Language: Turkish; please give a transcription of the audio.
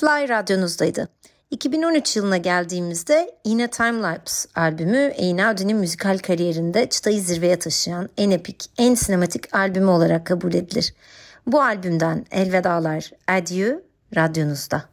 Fly radyonuzdaydı. 2013 yılına geldiğimizde yine Timelapse albümü Einaudi'nin müzikal kariyerinde çıtayı zirveye taşıyan en epik, en sinematik albümü olarak kabul edilir. Bu albümden elvedalar, adieu radyonuzda.